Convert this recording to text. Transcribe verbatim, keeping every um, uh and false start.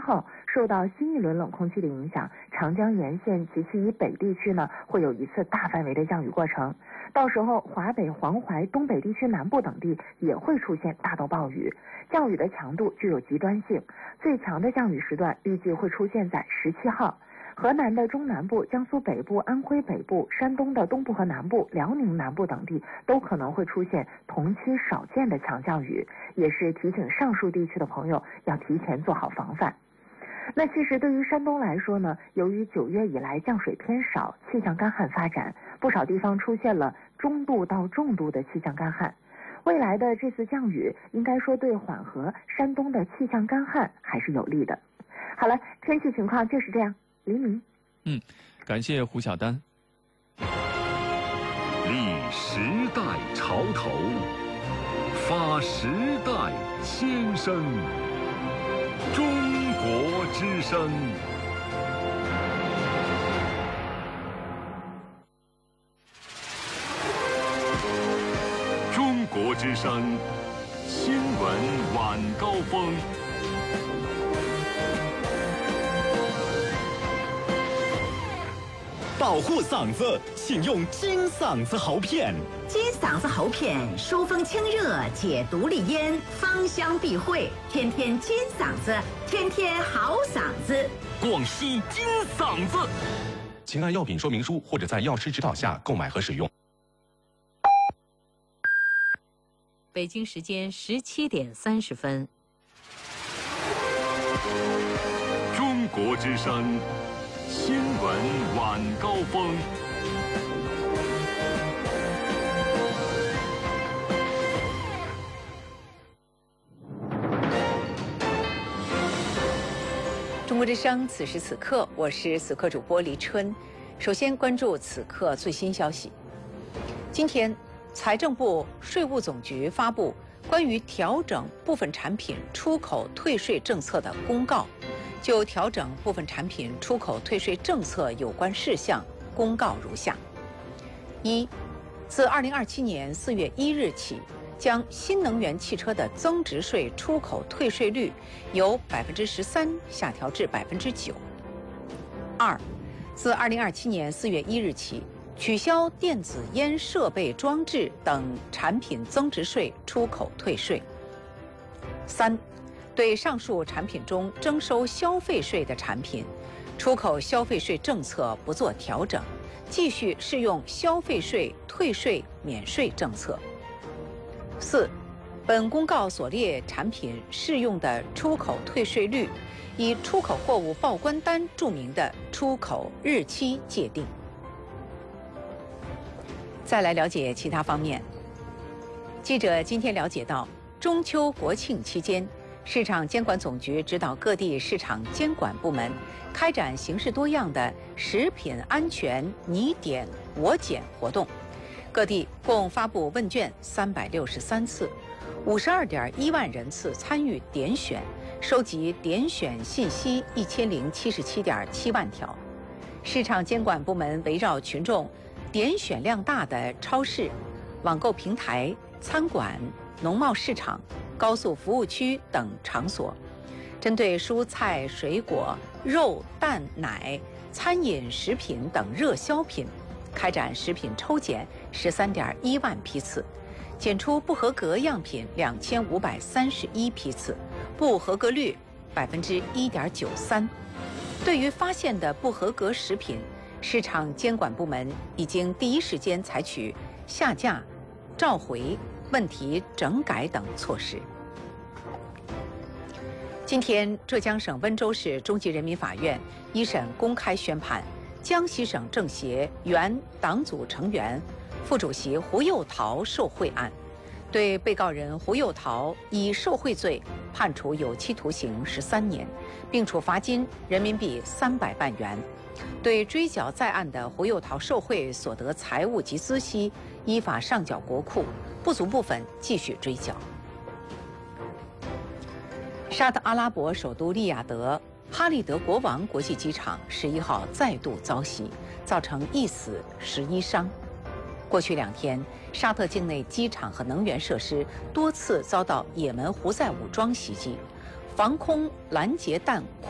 号，受到新一轮冷空气的影响，长江沿线及其以北地区呢会有一次大范围的降雨过程。到时候华北、黄淮、东北地区南部等地也会出现大到暴雨，降雨的强度具有极端性，最强的降雨时段预计会出现在十七号。河南的中南部、江苏北部、安徽北部、山东的东部和南部、辽宁南部等地都可能会出现同期少见的强降雨，也是提醒上述地区的朋友要提前做好防范。那其实对于山东来说呢，由于九月以来降水偏少，气象干旱发展，不少地方出现了中度到重度的气象干旱。未来的这次降雨，应该说对缓和山东的气象干旱还是有利的。好了，天气情况就是这样。黎明， 嗯，感谢胡晓丹。 立时代潮头，发时代先声。中国之声。中国之声新闻晚高峰。 保护嗓子，请用金嗓子喉片。 金嗓子喉片疏风清热，解毒利咽，芳香避秽，天天金嗓子，天天好嗓子。 广西金嗓子，请按药品说明书或者在药师指导下购买和使用。 北京时间十七点三十分。 中国之声新闻晚高峰。 中国之声，此时此刻，我是此刻主播黎春。首先关注此刻最新消息。今天，财政部、税务总局发布关于调整部分产品出口退税政策的公告。就调整部分产品出口退税政策有关事项，公告如下：一，自二零二七年四月一日起，将新能源汽车的增值税出口退税率由百分之十三下调至百分之九。二，自二零二七年四月一日起，取消电子烟设备装置等产品增值税出口退税。三，对上述产品中征收消费税的产品，出口消费税政策不做调整，继续适用消费税退税免税政策。四，本公告所列产品适用的出口退税率，以出口货物报关单注明的出口日期界定。再来了解其他方面。记者今天了解到，中秋国庆期间，市场监管总局指导各地市场监管部门开展形式多样的食品安全你点我检活动，各地共发布问卷三百六十三次，五十二点一万人次参与点选，收集点选信息一千零七十七点七万条。市场监管部门围绕群众点选量大的超市、网购平台、餐馆、农贸市场、高速服务区等场所，针对蔬菜、水果、肉、蛋、奶、餐饮、食品等热销品，开展食品抽检十三点一万批次，检出不合格样品两千五百三十一批次，不合格率百分之一点九三。对于发现的不合格食品，市场监管部门已经第一时间采取下架、召回、问题整改等措施。今天，浙江省温州市中级人民法院一审公开宣判江西省政协原党组成员、副主席胡又桃受贿案，对被告人胡又桃以受贿罪判处有期徒刑十三年，并处罚金人民币三百万元。对追缴在案的胡又桃受贿所得财物及孳息，依法上缴国库，不足部分继续追缴。沙特阿拉伯首都利雅得哈利德国王国际机场十一号再度遭袭，造成一死十一伤。过去两天，沙特境内机场和能源设施多次遭到也门胡塞武装袭击，防空拦截弹